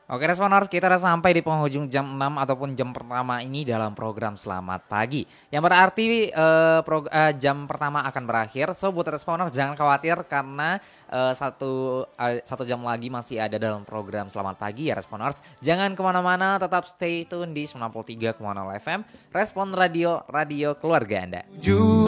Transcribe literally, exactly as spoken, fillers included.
Oke Responers, kita udah sampai di penghujung jam enam ataupun jam pertama ini dalam program Selamat Pagi. Yang berarti uh, prog- uh, jam pertama akan berakhir. So buat Responers jangan khawatir karena uh, satu, uh, satu jam lagi masih ada dalam program Selamat Pagi ya Responers. Jangan kemana-mana, tetap stay tune di sembilan puluh tiga koma nol F M. Respon Radio, radio keluarga Anda.